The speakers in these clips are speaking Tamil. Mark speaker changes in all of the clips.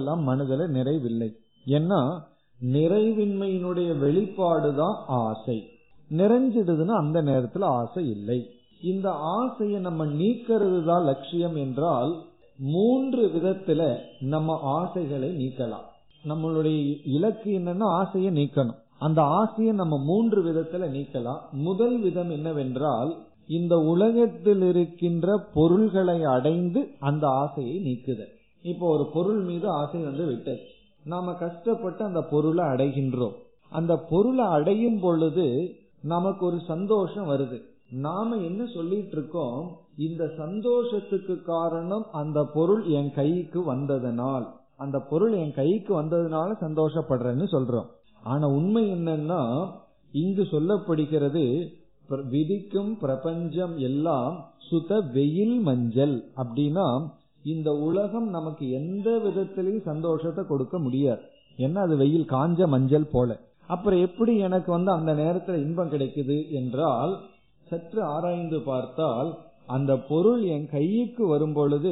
Speaker 1: மனதில நிறைவில்லை. ஏன்னா நிறைவின்மையினுடைய வெளிப்பாடுதான் ஆசை. நிறைஞ்சிடுதுன்னா அந்த நேரத்துல ஆசை இல்லை. இந்த ஆசையை நம்ம நீக்கிறது தான் லட்சியம் என்றால் 3 விதத்துல நம்ம ஆசைகளை நீக்கலாம். நம்மளுடைய இலக்கு என்னன்னா ஆசையை நீக்கணும். அந்த ஆசையை நம்ம 3 விதத்துல நீக்கலாம். முதல் விதம் என்னவென்றால், இந்த உலகத்தில் இருக்கின்ற பொருள்களை அடைந்து அந்த ஆசையை நீக்குதல். இப்போ ஒரு பொருள் மீது ஆசை விட்டது, நாம கஷ்டப்பட்டு அந்த பொருளை அடைகின்றோம். அந்த பொருளை அடையும் பொழுது நமக்கு ஒரு சந்தோஷம் வருது. நாம என்ன சொல்லிட்டு இருக்கோம், இந்த சந்தோஷத்துக்கு காரணம் அந்த பொருள் என் கைக்கு வந்ததனால், அந்த பொருள் என் கைக்கு வந்ததுனால சந்தோஷப்படுறேன்னு சொல்றோம். ஆனா உண்மை என்னன்னா, இங்கு சொல்லப்படுகிறது விதிக்கும் பிரபஞ்சம் எல்லாம் சுத வெயில் மஞ்சள். அப்படின்னா இந்த உலகம் நமக்கு எந்த விதத்திலையும் சந்தோஷத்தை கொடுக்க முடியாது. ஏன்னா அது வெயில் காஞ்ச மஞ்சள் போல. அப்புறம் எப்படி எனக்கு அந்த நேரத்துல இன்பம் கிடைக்குது என்றால், சற்று ஆராய்ந்து பார்த்தால் அந்த பொருள் என் கைக்கு வரும் பொழுது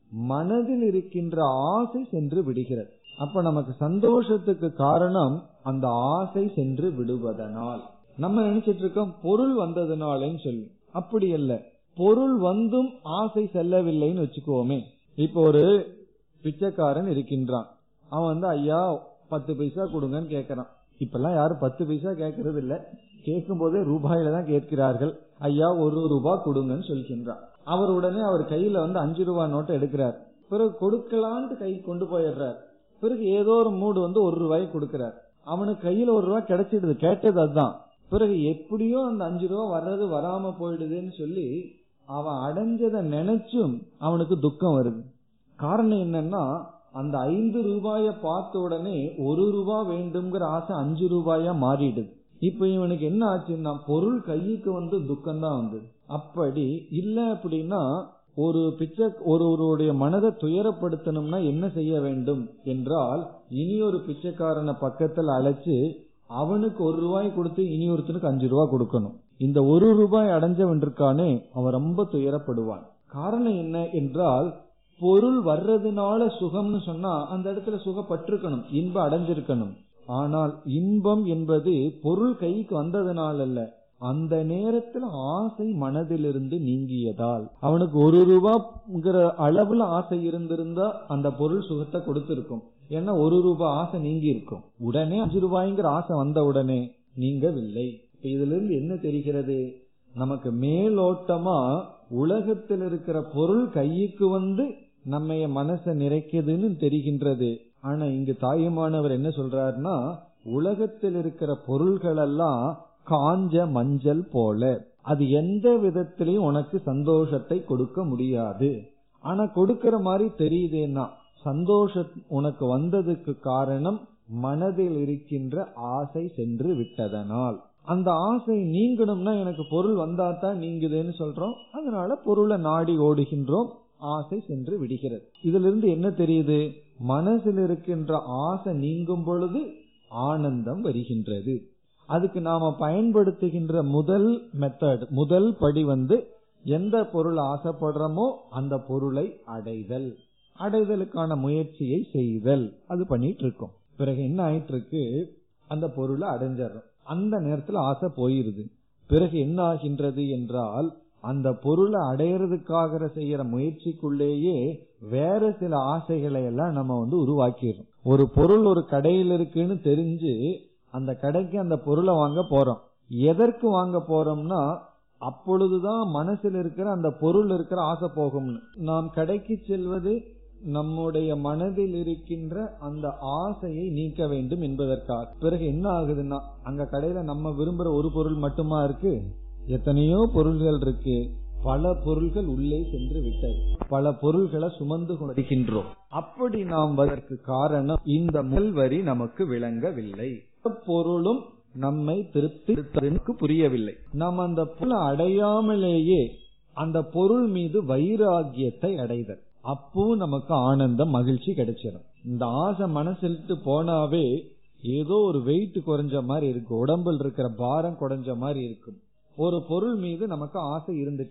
Speaker 1: மனதில் இருக்கின்ற ஆசை சென்று விடுகிறது. அப்ப நமக்கு சந்தோஷத்துக்கு காரணம் அந்த ஆசை சென்று விடுவதனால். நம்ம நினைச்சிட்டு இருக்கோம் பொருள் வந்ததுனாலன்னு சொல்லி. அப்படி அல்ல, பொருள் வந்தும் ஆசை செல்லவில்லைன்னு வச்சுக்கோமே. இப்போ ஒரு பிச்சைக்காரன் இருக்கின்றான், அவன் ஐயா 10 பைசா கொடுங்கன்னு கேட்கறான். இப்பெல்லாம் யாரும் 10 பைசா கேட்கறது இல்ல, கேட்கும் போதே ரூபாயில தான் கேட்கிறார்கள். ஐயா 1 ரூபாய் கொடுங்கன்னு சொல்கின்றான். அவர் உடனே அவர் கையில 5 ரூபாய் நோட்டை எடுக்கிறார். பிறகு கொடுக்கலான்ட்டு கை கொண்டு போயிடுறார். பிறகு ஏதோ ஒரு மூடு 1 ரூபாய் கொடுக்கிறார். அவனுக்கு கையில 1 ரூபாய் கிடைச்சிடுது, கேட்டது அதுதான். பிறகு எப்படியோ அந்த 5 ரூபாய் வர்றது வராம போயிடுதுன்னு சொல்லி அவன் அடைஞ்சதை நினைச்சும் அவனுக்கு துக்கம் வருது. காரணம் என்னன்னா, அந்த 5 ரூபாய பார்த்த உடனே 1 ரூபாய் வேண்டும்ங்கிற ஆசை 5 ரூபாயா மாறிடுது. இப்ப இவனுக்கு என்ன ஆச்சுன்னா, பொருள் கைக்கு துக்கம் தான் வந்தது. அப்படி இல்ல அப்படின்னா, ஒரு ஒருவருடைய மனதை துயரப்படுத்தணும்னா என்ன செய்ய வேண்டும் என்றால், இனி ஒரு பிச்சைக்காரனை பக்கத்தில் அழைச்சு அவனுக்கு 1 ரூபாய் கொடுத்து இனி ஒருத்தனுக்கு 5 ரூபாய் கொடுக்கணும். இந்த 1 ரூபாய் அடைஞ்சவன் இருக்கானே அவன் ரொம்ப துயரப்படுவான். காரணம் என்ன என்றால், பொருள் வர்றதுனால சுகம்னு சொன்னா அந்த இடத்துல சுகப்பட்டிருக்கணும், இன்பம் அடைஞ்சிருக்கணும். ஆனால் இன்பம் என்பது பொருள் கைக்கு வந்ததுனால அல்ல, அந்த நேரத்தில் ஆசை மனதிலிருந்து நீங்கியதால். அவனுக்கு 1 ரூபாய்ங்கிற அளவுல ஆசை இருந்திருந்தா அந்த பொருள் சுகத்தை கொடுத்திருக்கும். ஏன்னா 1 ரூபாய் ஆசை நீங்கி இருக்கும். உடனே 5 ரூபாய்ங்கிற ஆசை வந்த உடனே நீங்கவில்லை. இப்ப இதுல இருந்து என்ன தெரிகிறது, நமக்கு மேலோட்டமா உலகத்தில் இருக்கிற பொருள் கைக்கு நம்ம மனசை நிறைக்குதுன்னு தெரிகின்றது. ஆனா இங்கு தாயுமானவர் என்ன சொல்றாருன்னா, உலகத்தில் இருக்கிற பொருள்கள் எல்லாம் காஞ்ச மஞ்சள் போல, அது எந்த விதத்திலையும் உனக்கு சந்தோஷத்தை கொடுக்க முடியாது. ஆனா கொடுக்கிற மாதிரி தெரியுதேன்னா, சந்தோஷம் உனக்கு வந்ததுக்கு காரணம் மனதில் இருக்கின்ற ஆசை சென்று விட்டதனால். அந்த ஆசை நீங்கணும்னா எனக்கு பொருள் வந்தாதான் நீங்குதுன்னு சொல்றோம். அதனால பொருளை நாடி ஓடுகின்றோம், ஆசை சென்று விடுகிறது. இதுல இருந்து என்ன தெரியுது, மனசில் இருக்கின்ற ஆசை நீங்கும் பொழுது ஆனந்தம் வருகின்றது. அதுக்கு நாம பயன்படுத்துகின்ற முதல் மெத்தட், முதல் படி எந்த பொருள் ஆசைப்படுறோமோ அந்த பொருளை அடைதல், அடைதலுக்கான முயற்சியை செய்தல், அது பண்ணிட்டு இருக்கோம். பிறகு என்ன ஆயிட்டு இருக்கு, அந்த பொருளை அடைஞ்சிடறோம். அந்த நேரத்துல ஆசை போயிருது. பிறகு என்ன ஆகின்றது என்றால், அந்த பொருளை அடையறதுக்காக செய்யற முயற்சிக்குள்ளேயே வேற சில ஆசைகளை எல்லாம் நம்ம உருவாக்கிடுறோம். ஒரு பொருள் ஒரு கடையில் இருக்குன்னு தெரிஞ்சு அந்த கடைக்கு அந்த பொருளை வாங்க போறோம். எதற்கு வாங்க போறோம்னா, அப்பொழுதுதான் மனசில் இருக்கிற அந்த பொருள் இருக்கிற ஆசை போகும்னு. நாம் கடைக்கு செல்வது நம்முடைய மனதில் இருக்கின்ற அந்த ஆசையை நீக்க வேண்டும் என்பதற்காக. பிறகு என்ன ஆகுதுன்னா, அங்க கடையில நம்ம விரும்புற ஒரு பொருள் மட்டுமா இருக்கு, எத்தனையோ பொருள்கள் இருக்கு. பல பொருள்கள் உள்ளே சென்று விட்டது, பல பொருள்களை சுமந்து கொண்டிருக்கின்றோம். அப்படி நாம் அதற்கு காரணம் இந்த முதல் வரி நமக்கு விளங்கவில்லை. பொருளும் நம்மை திருப்தி புரியவில்லை. நாம் அந்த பொருளை அடையாமலேயே அந்த பொருள் மீது வைராகியத்தை அடைதல், அப்போ நமக்கு ஆனந்தம் மகிழ்ச்சி கிடைச்சிடும். இந்த ஆசை மனசிட்டு போனாவே ஏதோ ஒரு வெயிட் குறைஞ்ச மாதிரி இருக்கு, உடம்புல இருக்கிற பாரம் குறைஞ்ச மாதிரி இருக்கும். ஒரு பொருள் மீது நமக்கு ஆசை இருந்துட்டே இருக்கு.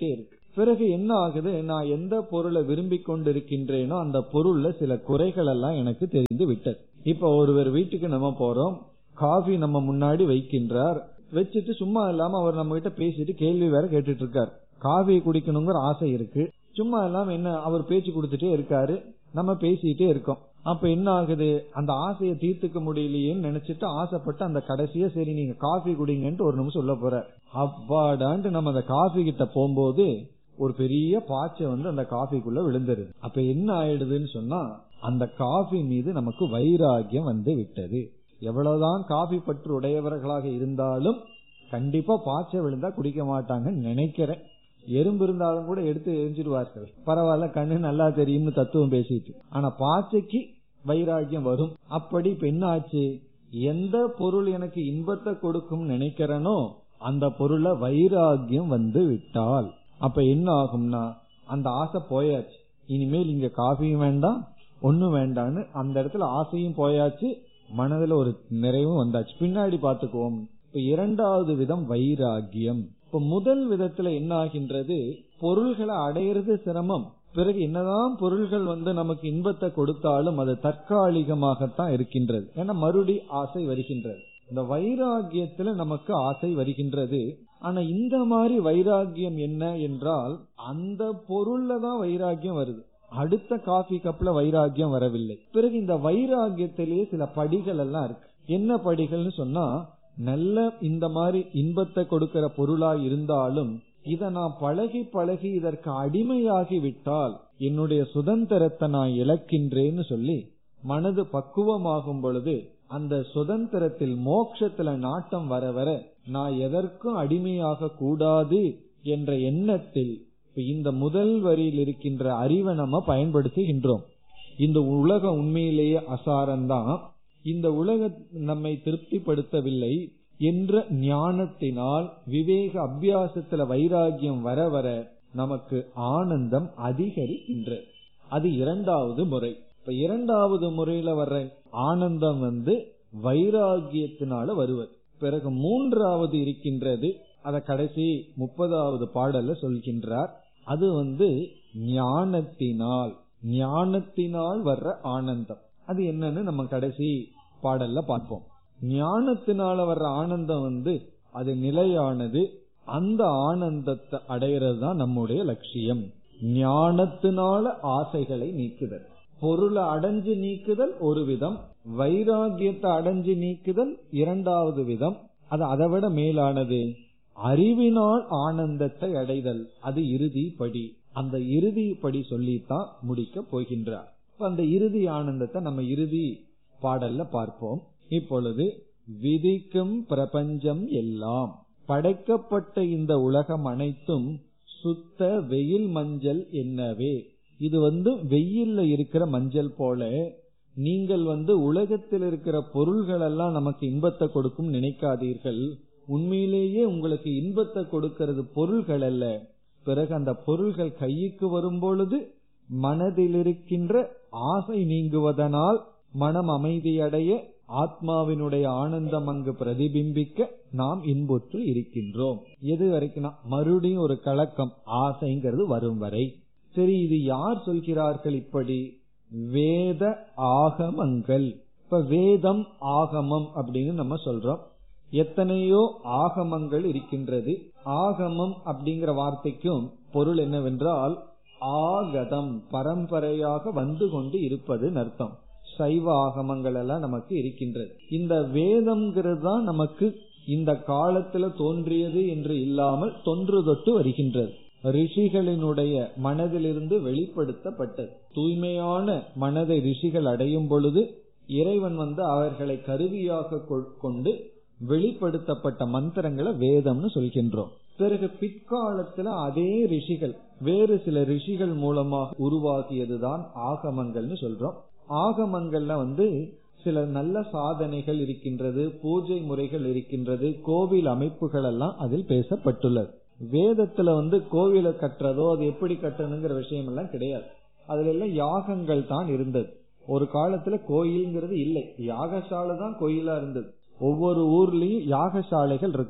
Speaker 1: பிறகு என்ன ஆகுது, நான் எந்த பொருளை விரும்பி கொண்டிருக்கின்றேனோ அந்த பொருள்ல சில குறைகள் எல்லாம் எனக்கு தெரிந்து விட்டது. இப்ப ஒருவர் வீட்டுக்கு நம்ம போறோம், காஃபி நம்ம முன்னாடி வைக்கின்றார், வச்சுட்டு சும்மா இல்லாம அவர் நம்ம கிட்ட பேசிட்டு கேள்வி வேற கேட்டுட்டு இருக்காரு. காஃபி குடிக்கணுங்கிற ஆசை இருக்கு, சும்மா இல்லாம என்ன அவர் பேச்சு கொடுத்துட்டே இருக்காரு, நம்ம பேசிட்டே இருக்கோம். அப்ப என்ன ஆகுது, அந்த ஆசையை தீர்த்துக்க முடியலையேன்னு நினைச்சிட்டு ஆசைப்பட்டு அந்த கடைசியா சரி நீங்க காஃபி குடிங்கன்ட்டு ஒரு நிமிஷம் சொல்ல போற. அப்பாடான்ட்டு நம்ம அந்த காஃபி கிட்ட போகும்போது ஒரு பெரிய பாய்ச்சை அந்த காஃபிக்குள்ள விழுந்துருது. அப்ப என்ன ஆயிடுதுன்னு சொன்னா, அந்த காஃபி மீது நமக்கு வைராகியம் விட்டது. எவ்வளவுதான் காஃபி பற்று உடையவர்களாக இருந்தாலும் கண்டிப்பா பாய்ச்சை விழுந்தா குடிக்க மாட்டாங்கன்னு நினைக்கிறேன். எறும்பு இருந்தாலும் கூட எடுத்து எரிஞ்சிடுவார்கள், பரவாயில்ல கண்ணு நல்லா தெரியும்னு தத்துவம் பேசிட்டு. ஆனா பாச்சைக்கு வைராகியம் வரும். அப்படி இப்ப என்ன ஆச்சு, எந்த பொருள் எனக்கு இன்பத்தை கொடுக்கும் நினைக்கிறனோ அந்த பொருளை வைராகியம் விட்டால் அப்ப என்ன ஆகும்னா, அந்த ஆசை போயாச்சு, இனிமேல் இங்க காஃபியும் வேண்டாம் ஒண்ணும் வேண்டான்னு அந்த இடத்துல ஆசையும் போயாச்சு, மனதுல ஒரு நிறைவும் வந்தாச்சு. பின்னாடி பாத்துக்குவோம். இப்ப இரண்டாவது விதம் வைராகியம். இப்ப முதல் விதத்துல என்ன ஆகின்றது, பொருள்களை அடையிறது சிரமம். பிறகு என்னதான் பொருள்கள் நமக்கு இன்பத்தை கொடுத்தாலும் அது தற்காலிகமாகத்தான் இருக்கின்றது. ஏன்னா மறுபடி ஆசை வருகின்றது. இந்த வைராகியத்துல நமக்கு ஆசை வருகின்றது. ஆனா இந்த மாதிரி வைராகியம் என்ன என்றால், அந்த பொருள்ல தான் வைராகியம் வருது, அடுத்த காஃபி கப்ல வைராகியம் வரவில்லை. பிறகு இந்த வைராகியத்திலேயே சில படிகள் எல்லாம் இருக்கு. என்ன படிகள்னு சொன்னா, நல்ல இந்த மாதிரி இன்பத்தை கொடுக்கிற பொருளா இருந்தாலும் இத நான் பழகி பழகி இதற்கு அடிமையாகி விட்டால் என்னுடைய சுதந்திரத்தை நான் இழக்கின்றேன்னு சொல்லி மனது பக்குவமாகும் பொழுது அந்த சுதந்திரத்தில் மோட்சத்துல நாட்டம் வர வர நான் எதற்கும் அடிமையாக கூடாது என்ற எண்ணத்தில் இந்த முதல் வரியில் இருக்கின்ற அறிவை நம்ம பயன்படுத்துகின்றோம். இந்த உலகம் உண்மையிலேயே அசாரம்தான், இந்த உலகம் நம்மை திருப்திப்படுத்தவில்லை என்ற ஞானத்தினால் விவேக அபியாசத்துல வைராகியம் வர வர நமக்கு ஆனந்தம் அதிகரிக்கின்றது. அது இரண்டாவது முறை. இப்ப இரண்டாவது முறையில வர்ற ஆனந்தம் வைராகியத்தினால வருவது. பிறகு மூன்றாவது இருக்கின்றது, அத கடைசி 30வது பாடல்ல சொல்கின்றார். அது ஞானத்தினால், ஞானத்தினால் வர்ற ஆனந்தம். அது என்னன்னு நம்ம கடைசி பாடல்ல பார்ப்போம். ஞானத்தினால வர்ற ஆனந்தம் அது நிலையானது. அந்த ஆனந்தத்தை அடையிறது தான் நம்முடைய லட்சியம். ஞானத்தினால ஆசைகளை நீக்குதல், பொருளை அடைஞ்சு நீக்குதல் ஒரு விதம், வைராகியத்தை அடைஞ்சு நீக்குதல் இரண்டாவது விதம். அது அதை விட மேலானது அறிவினால் ஆனந்தத்தை அடைதல், அது இறுதி படி. அந்த இறுதி படி சொல்லித்தான் முடிக்க போகின்றார். அந்த இறுதி ஆனந்தத்தை நம்ம இறுதி பாடல்ல பார்ப்போம். இப்பொழுது விதிக்கும் பிரபஞ்சம் எல்லாம், படைக்கப்பட்ட இந்த உலகம் அனைத்தும் சுத்த வெயில் மஞ்சள் என்னவே. இது வெயில்ல இருக்கிற மஞ்சள் போல. நீங்கள் உலகத்தில் இருக்கிற பொருள்கள் எல்லாம் நமக்கு இன்பத்தை கொடுக்கும் நினைக்காதீர்கள். உண்மையிலேயே உங்களுக்கு இன்பத்தை கொடுக்கிறது பொருள்கள் அல்ல. பிறகு அந்த பொருள்கள் கைக்கு வரும் பொழுது மனதில் இருக்கின்ற ஆசை நீங்குவதனால் மனம் அமைதியடைய ஆத்மாவினுடைய ஆனந்தம் அங்கு பிரதிபிம்பிக்க நாம் இன்புற்று இருக்கின்றோம். எது வரைக்கும் மறுபடியும் ஒரு கலக்கம், ஆசைங்கிறது வரும் வரை. சரி, இது யார் சொல்கிறார்கள் இப்படி? வேத ஆகமங்கள். இப்ப வேதம் ஆகமம் அப்படின்னு நம்ம சொல்றோம். எத்தனையோ ஆகமங்கள் இருக்கின்றது. ஆகமம் அப்படிங்கிற வார்த்தைக்கும் பொருள் என்னவென்றால் ஆகதம், பரம்பரையாக வந்து கொண்டு இருப்பது அர்த்தம். சைவ ஆகமங்கள் எல்லாம் நமக்கு இருக்கின்றது. இந்த வேதம்ங்கிறது தான் நமக்கு இந்த காலத்துல தோன்றியது என்று இல்லாமல் தொன்று தொட்டு வருகின்றது. ரிஷிகளினுடைய மனதிலிருந்து வெளிப்படுத்தப்பட்டது. தூய்மையான மனதை ரிஷிகள் அடையும் பொழுது இறைவன் அவர்களை கருவியாக கொண்டு வெளிப்படுத்தப்பட்ட மந்திரங்களை வேதம்னு சொல்கின்றோம். பிறகு பிற்காலத்துல அதே ரிஷிகள் வேறு சில ரிஷிகள் மூலமாக உருவாகியதுதான் ஆகமங்கள்னு சொல்றோம். ஆகமங்கள்ல சில நல்ல சாதனைகள் இருக்கின்றது, பூஜை முறைகள் இருக்கின்றது, கோவில் அமைப்புகள் எல்லாம் அதில் பேசப்பட்டுள்ளது. வேதத்துல கோவிலை கட்டுறதோ அது எப்படி கட்டணுங்கிற விஷயம் எல்லாம் கிடையாது. அதுல எல்லாம் யாகங்கள் தான் இருந்தது. ஒரு காலத்துல கோயில்ங்கிறது இல்லை, யாகசாலை தான் கோயிலா இருந்தது. ஒவ்வொரு ஊர்லயும் யாகசாலைகள் இருக்கும்.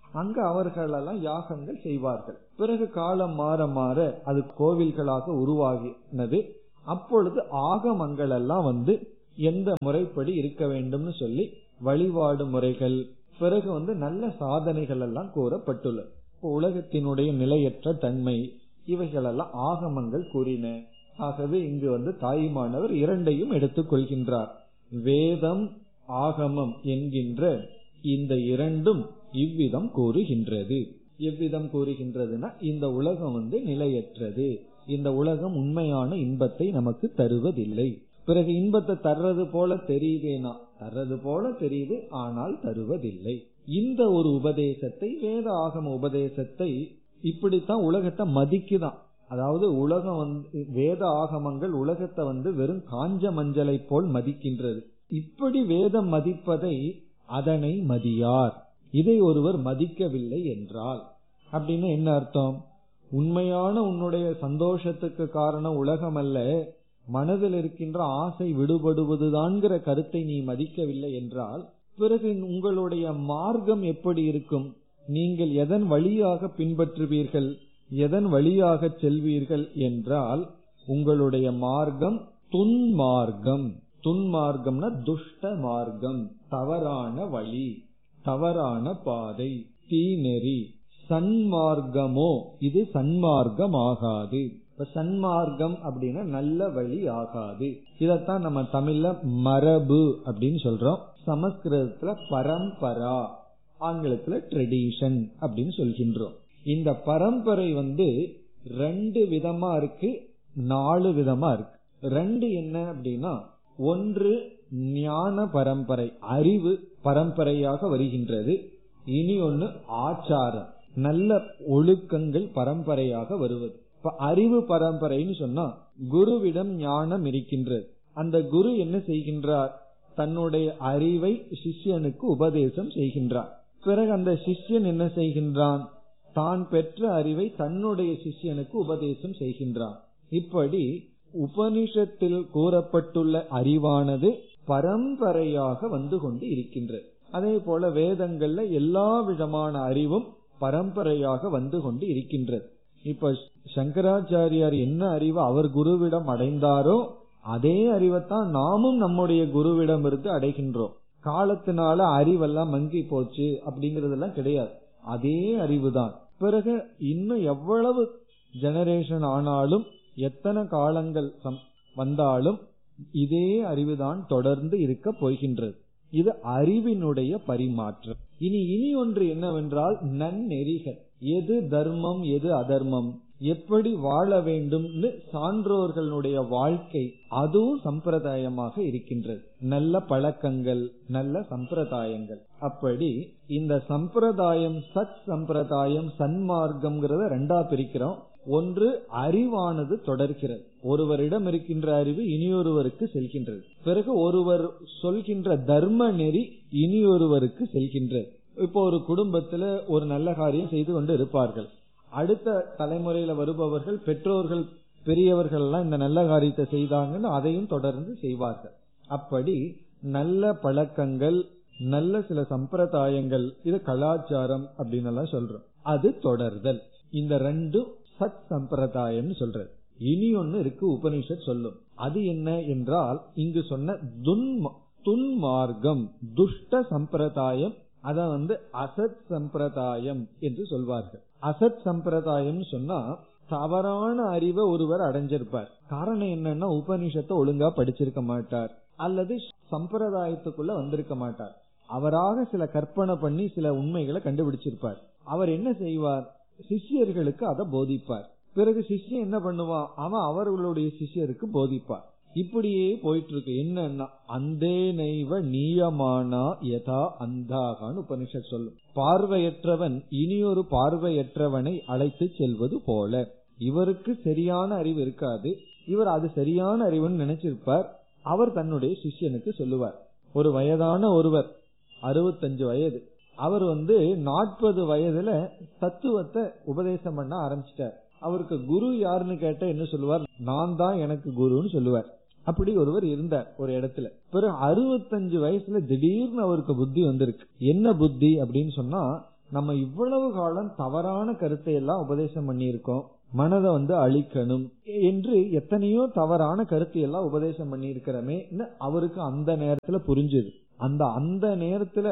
Speaker 1: அங்க அவர்களெல்லாம் யாகங்கள் செய்வார்கள். பிறகு காலம் மாற மாற அது கோவில்களாக உருவாகினது. அப்பொழுது ஆகமங்கள் எல்லாம் எந்த முறைப்படி இருக்க வேண்டும்னு சொல்லி வழிபாடு முறைகள், பிறகு நல்ல சாதனைகள் எல்லாம் கூறப்பட்டுள்ளது. உலகத்தினுடைய நிலையற்ற தன்மை இவைகளெல்லாம் ஆகமங்கள் கூறின. ஆகவே இங்கு தாயுமானவர் இரண்டையும் எடுத்துக் கொள்கின்றார். வேதம் ஆகமம் என்கின்ற இந்த இரண்டும் இவ்விதம் கூறுகின்றது. எவ்விதம் கூறுகின்றதுன்னா இந்த உலகம் நிலையற்றது, இந்த உலகம் உண்மையான இன்பத்தை நமக்கு தருவதில்லை. பிறகு இன்பத்தை தர்றது போல தெரியுதேனா, தர்றது போல தெரியுது, ஆனால் தருவதில்லை. இந்த ஒரு உபதேசத்தை, வேத ஆகம உபதேசத்தை இப்படித்தான் உலகத்தை மதிக்குதான். அதாவது உலகம் வேத ஆகமங்கள் உலகத்தை வெறும் காஞ்ச மஞ்சளை போல் மதிக்கின்றது. இப்படி வேதம் மதிப்பதை அதனை மதியார். இதை ஒருவர் மதிக்கவில்லை என்றால் அப்படின்னு என்ன அர்த்தம்? உண்மையான உன்னுடைய சந்தோஷத்துக்கு காரணம் உலகம் அல்ல, மனதில் இருக்கின்ற ஆசை விடுபடுவதுதான்கிற கருத்தை நீ மதிக்கவில்லை என்றால் பிறகு உங்களுடைய மார்க்கம் எப்படி இருக்கும்? நீங்கள் எதன் வழியாக பின்பற்றுவீர்கள், எதன் வழியாக செல்வீர்கள் என்றால் உங்களுடைய மார்க்கம் துன்மார்க்கம். துன்மார்க்கம்னா துஷ்ட மார்க்கம், தவறான வழி, தவறான பாதை, தீநெறி. சன்மார்க்கமோ இது சன்மார்க்கம் ஆகாது. இப்ப சன்மார்க்கம் அப்படின்னா நல்ல வழி ஆகாது. இதத்தான் நம்ம தமிழ்ல மரபு அப்படின்னு சொல்றோம், சமஸ்கிருதத்துல பரம்பரா, ஆங்கிலத்துல ட்ரெடிஷன் அப்படின்னு சொல்கின்றோம். இந்த பரம்பரை ரெண்டு விதமா இருக்கு, 4 விதமா இருக்கு. ரெண்டு என்ன அப்படின்னா, ஒன்று ஞான பரம்பரை, அறிவு பரம்பரையாக வருகின்றது. இனி ஒன்னு ஆச்சாரம், நல்ல ஒழுக்கங்கள் பரம்பரையாக வருவது. இப்ப அறிவு பரம்பரைன்னு சொன்னா குருவிடம் ஞானம் இருக்கின்றது. அந்த குரு என்ன செய்கின்றார்? தன்னுடைய அறிவை சிஷ்யனுக்கு உபதேசம் செய்கின்றார். பிறகு அந்த சிஷ்யன் என்ன செய்கின்றான்? தான் பெற்ற அறிவை தன்னுடைய சிஷ்யனுக்கு உபதேசம் செய்கின்றான். இப்படி உபனிஷத்தில் கூறப்பட்டுள்ள அறிவானது பரம்பரையாக வந்து கொண்டு இருக்கின்றது. அதே போல வேதங்கள்ல எல்லா விதமான அறிவும் பரம்பரையாக வந்து கொண்டு இருக்கின்றது. இப்ப சங்கராச்சாரியார் என்ன அறிவு அவர் குருவிடம் அடைந்தாரோ அதே அறிவைத்தான் நாமும் நம்முடைய குருவிடம் இருந்து அடைகின்றோம். காலத்தினால அறிவெல்லாம் மங்கி போச்சு அப்படிங்கறதெல்லாம் கிடையாது, அதே அறிவுதான். பிறகு இன்னும் எவ்வளவு ஜெனரேஷன் ஆனாலும், எத்தனை காலங்கள் வந்தாலும் இதே அறிவுதான் தொடர்ந்து இருக்க போகின்றது. இது அறிவினுடைய பரிமாற்றம். இனி ஒன்று என்னவென்றால் நன்னெறிகள், எது தர்மம் எது அதர்மம், எப்படி வாழ வேண்டும் சான்றோர்களுடைய வாழ்க்கை, அதுவும் சம்பிரதாயமாக இருக்கின்றது. நல்ல பழக்கங்கள், நல்ல சம்பிரதாயங்கள். அப்படி இந்த சம்பிரதாயம், சத் சம்பிரதாயம், சன்மார்க்கம் ரெண்டா பிரிக்கிறோம். ஒன்று அறிவானது தொடர்கிறது, ஒருவரிடம் இருக்கின்ற அறிவு இனியொருவருக்கு செல்கின்றது. பிறகு ஒருவர் சொல்கின்ற தர்ம நெறி இனியொருவருக்கு செல்கின்றது. இப்போ ஒரு குடும்பத்துல ஒரு நல்ல காரியம் செய்து கொண்டு இருப்பார்கள், அடுத்த தலைமுறையில வருபவர்கள், பெற்றோர்கள், பெரியவர்கள் எல்லாம் இந்த நல்ல காரியத்தை செய்தாங்கன்னு அதையும் தொடர்ந்து செய்வார்கள். அப்படி நல்ல பழக்கங்கள், நல்ல சில சம்பிரதாயங்கள், இது கலாச்சாரம் அப்படின்னு எல்லாம் சொல்றோம், அது தொடர்தல். இந்த ரெண்டும் சத் சம்பிரதாயம் சொல்றது. இனி ஒன்னு இருக்கு, உபனிஷத் சொல்லும். அது என்ன என்றால் இங்கு சொன்ன துன்மார்க்கம், துஷ்ட சம்பிரதாயம், அத அசத் சம்பிரதாயம் என்று சொல்வார்கள். அசத் சம்பிரதாயம் சொன்னா தவறான அறிவை ஒருவர் அடைஞ்சிருப்பார். காரணம் என்னன்னா உபனிஷத்தை ஒழுங்கா படிச்சிருக்க மாட்டார், அல்லது சம்பிரதாயத்துக்குள்ள வந்திருக்க மாட்டார். அவராக சில கற்பனை பண்ணி சில உண்மைகளை கண்டுபிடிச்சிருப்பார். அவர் என்ன செய்வார்? சிஷ்யர்களுக்கு அதை போதிப்பார். பிறகு சிஷ்யன் என்ன பண்ணுவான்? அவன் அவர்களுடைய சிஷ்யருக்கு போதிப்பார். இப்படியே போயிட்டு இருக்கு. என்னன்னா அந்தே நைவ நீயமானா யதா அந்தாகான்னு உபனிஷத் சொல்லும். பார்வையற்றவன் இனியொரு பார்வையற்றவனை அழைத்து செல்வது போல. இவருக்கு சரியான அறிவு இருக்காது, இவர் அது சரியான அறிவுன்னு நினைச்சிருப்பார். அவர் தன்னுடைய சிஷ்யனுக்கு சொல்லுவார். ஒரு வயதான ஒருவர், 65 வயது, அவர் 40 வயதுல தத்துவத்தை உபதேசம் பண்ண ஆரம்பிச்சிட்டார். அவருக்கு குரு யாருன்னு கேட்ட என்ன சொல்லுவார்? நான் தான் எனக்கு குருன்னு சொல்லுவார். அப்படி ஒருவர் இருந்தார் ஒரு இடத்துல. பிறகு 65 வயசுல திடீர்னு அவருக்கு புத்தி வந்திருக்கு. என்ன புத்தி அப்படின்னு சொன்னா, நம்ம இவ்வளவு காலம் தவறான கருத்தை எல்லாம் உபதேசம் பண்ணியிருக்கோம், மனதை அழிக்கணும் என்று எத்தனையோ தவறான கருத்தை எல்லாம் உபதேசம் பண்ணி இருக்கிறமே. அவருக்கு அந்த நேரத்துல புரிஞ்சுது. அந்த நேரத்துல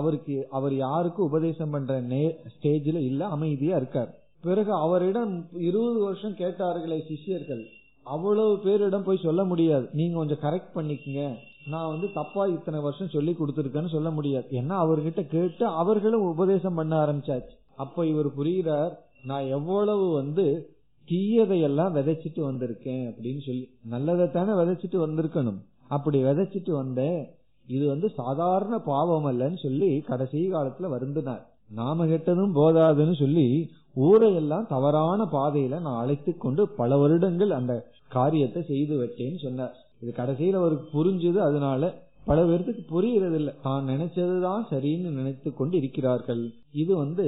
Speaker 1: அவர் யாருக்கு உபதேசம் பண்ற ஸ்டேஜ்ல இல்ல, அமைதியா இருக்கார். பிறகு அவரிடம் 20 வருஷம் கேட்டார்களே சிஷ்யர்கள், அவ்வளவு பேரிடம் போய் சொல்ல முடியாது, நீங்க கொஞ்சம் கரெக்ட் பண்ணிக்கங்க, நான் தப்பா இத்தனை வருஷம் சொல்லி கொடுத்துருக்கேன்னு சொல்ல முடியாது. ஏன்னா அவர்கிட்ட கேட்டு அவர்களும் உபதேசம் பண்ண ஆரம்பிச்சாச்சு. அப்ப இவர் புரிகிறார், நான் எவ்வளவு தீயதையெல்லாம் விதைச்சிட்டு வந்திருக்கேன் அப்படின்னு சொல்லி. நல்லதைத்தானே விதைச்சிட்டு வந்திருக்கணும், அப்படி விதைச்சிட்டு வந்தேன், இது சாதாரண பாவம் அல்லன்னு சொல்லி கடைசி காலத்துல வருந்தினார். நாம கெட்டதும் போதாதுன்னு சொல்லி ஊரையெல்லாம் தவறான பாதையில நான் அழைத்து கொண்டு பல வருடங்கள் அந்த காரியத்தை செய்து வச்சேன்னு சொன்னார். இது கடைசியில அவருக்கு புரிஞ்சுது. அதனால பல பேருக்கு புரியறது இல்லை, தான் நினைச்சதுதான் சரின்னு நினைத்து கொண்டு இருக்கிறார்கள். இது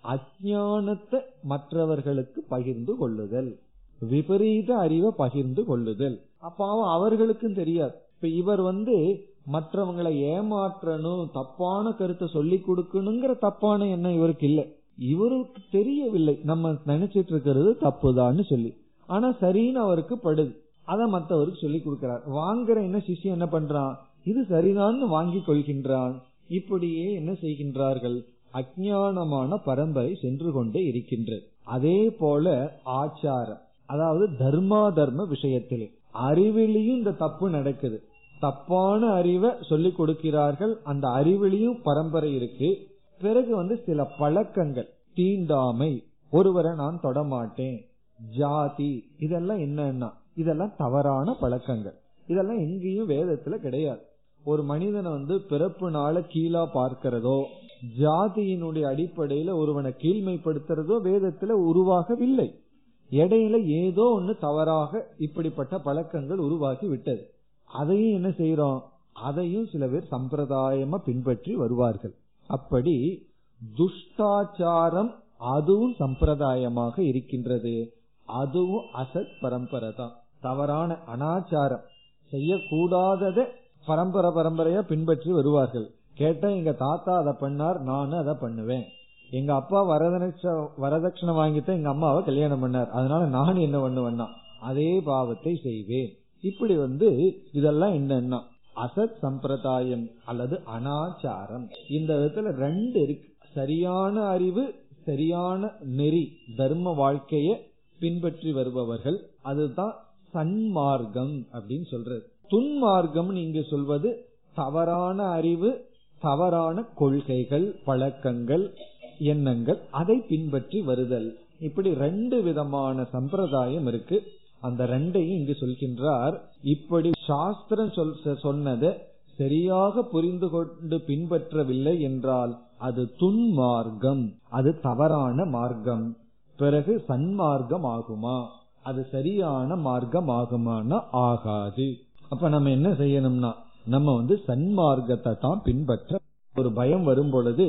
Speaker 1: அஞ்ஞானத்தை மற்றவர்களுக்கு பகிர்ந்து கொள்ளுதல், விபரீத அறிவை பகிர்ந்து கொள்ளுதல். அப்ப அவர்களுக்கும் தெரியாது. இப்ப இவர் மற்றவங்களை ஏமாற்றணும், தப்பான கருத்தை சொல்லி கொடுக்கணுங்கிற தப்பான எண்ணம் இவருக்கு இல்லை. இவருக்கு தெரியவில்லை நம்ம நினைச்சிட்டு இருக்கிறது தப்புதான்னு சொல்லி. ஆனா சரின்னு அவருக்கு படுது, அத மற்றவருக்கு சொல்லி கொடுக்கிறார். வாங்குற என்ன சிஷ்யம் என்ன பண்றான், இது சரிதான்னு வாங்கி கொள்கின்றான். இப்படியே என்ன செய்கின்றார்கள், அஞ்ஞானமான பரம்பரை சென்று கொண்டே இருக்கின்றது. அதே போல ஆச்சாரம், அதாவது தர்மா தர்ம விஷயத்திலே அறிவிலையும் இந்த தப்பு நடக்குது. தப்பான அறிவை சொல்லிக் கொடுக்கிறார்கள், அந்த அறிவிலையும் பரம்பரை இருக்கு. பிறகு சில பழக்கங்கள், தீண்டாமை, ஒருவரை நான் தொடமாட்டேன், ஜாதி, இதெல்லாம் என்னன்னா இதெல்லாம் தவறான பழக்கங்கள். இதெல்லாம் எங்கேயும் வேதத்துல கிடையாது. ஒரு மனிதனை பிறப்புனால கீழா பார்க்கிறதோ, ஜாதியினுடைய அடிப்படையில ஒருவனை கீழ்மைப்படுத்துறதோ வேதத்துல உருவாகவில்லை. இடையில ஏதோ ஒண்ணு தவறாக இப்படிப்பட்ட பழக்கங்கள் உருவாகி விட்டது. அதையும் என்ன செய்யறோம், அதையும் சில பேர் சம்பிரதாயமா பின்பற்றி வருவார்கள். அப்படி துஷ்டாச்சாரம் அதுவும் சம்பிரதாயமாக இருக்கின்றது. அதுவும் அசத் பரம்பரை தான். தவறான அனாச்சாரம் செய்யக்கூடாததை பரம்பரையா பின்பற்றி வருவார்கள். கேட்டா எங்க தாத்தா அதை பண்ணார், நானும் அதை பண்ணுவேன். எங்க அப்பா வரதட்சணை வாங்கித்தான் எங்க அம்மாவை கல்யாணம் பண்ணார், அதனால நான் என்ன பண்ணுவேன்னா அதே பாவத்தை செய்வேன். இப்படி இதெல்லாம் என்னன்னா அசத் சம்பிரதாயம் அல்லது அனாச்சாரம். இந்த விதத்துல ரெண்டு இருக்கு. சரியான அறிவு, சரியான நெறி, தர்ம வாழ்க்கைய பின்பற்றி வருபவர்கள், அதுதான் சன்மார்க்கம் அப்படின்னு சொல்றது. துன்மார்க்கம் நீங்க சொல்வது தவறான அறிவு, தவறான கொள்கைகள், பழக்கங்கள், எண்ணங்கள், அதை பின்பற்றி வருதல். இப்படி ரெண்டு விதமான சம்பிரதாயம் இருக்கு. அந்த ரெண்டையும் இங்கு சொல்கின்றார். இப்படி சாஸ்திரம் சொன்னதை சரியாக புரிந்து கொண்டு பின்பற்றவில்லை என்றால் அது துன்மார்க்கம், அது தவறான மார்க்கம். பிறகு சன்மார்க்கம் ஆகுமா, அது சரியான மார்க்கம் ஆகுமானா ஆகாது. அப்ப நம்ம என்ன செய்யணும்னா நம்ம சன்மார்க்கத்தை தான் பின்பற்ற. ஒரு பயம் வரும் பொழுது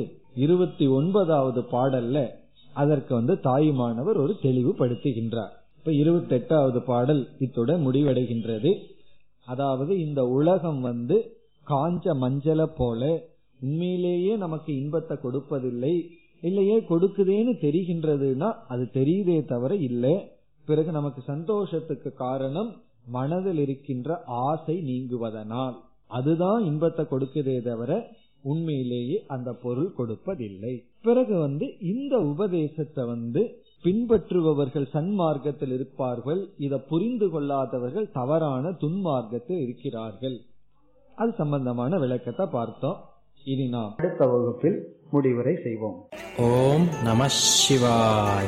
Speaker 1: 29வது பாடல்ல அதற்கு தாயுமானவர் ஒரு தெளிவுபடுத்துகின்றார். இப்ப 28வது பாடல் இத்துடன் முடிவடைகின்றது. அதாவது இந்த உலகம் காஞ்ச மஞ்சள போல உண்மையிலேயே நமக்கு இன்பத்தை கொடுப்பதில்லை, இல்லையே கொடுக்குதேன்னு தெரிகின்றதுன்னா அது தெரியுதே தவிர இல்லை. பிறகு நமக்கு சந்தோஷத்துக்கு காரணம் மனதில் இருக்கின்ற ஆசை நீங்குவதனால் அதுதான் இன்பத்தை கொடுக்குதே தவிர உண்மையிலேயே அந்த பொருள் கொடுப்பதில்லை. பிறகு இந்த உபதேசத்தை பின்பற்றுபவர்கள் சன்மார்க்கத்தில் இருப்பார்கள், இதை புரிந்து கொள்ளாதவர்கள் தவறான துன்மார்க்கத்தில் இருக்கிறார்கள். அது சம்பந்தமான விளக்கத்தை பார்த்தோம். இனி நாம் அடுத்த வகுப்பில் முடிவுரை செய்வோம்.
Speaker 2: ஓம் நம சிவாய.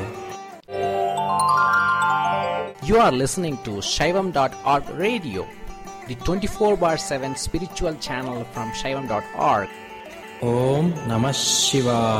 Speaker 2: You are listening to Shaivam.org radio, the 24/7 spiritual channel from Shaivam.org. Om Namah Shivaya.